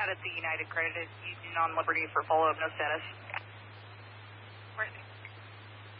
at the United Credit Union on Liberty for follow-up, no status.